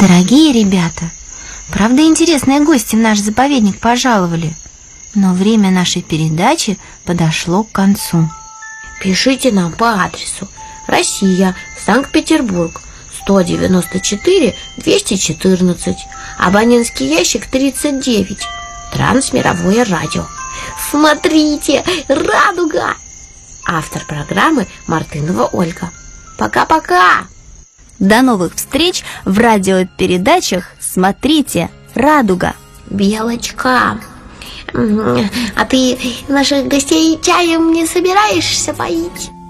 Дорогие ребята, правда, интересные гости в наш заповедник пожаловали, но время нашей передачи подошло к концу. Пишите нам по адресу: Россия, Санкт-Петербург, 194-214, абонентский ящик 39, Трансмировое радио. Смотрите, радуга! Автор программы Мартынова Ольга. Пока-пока! До новых встреч в радиопередачах «Смотрите, радуга». Белочка, а ты наших гостей чаем не собираешься поить?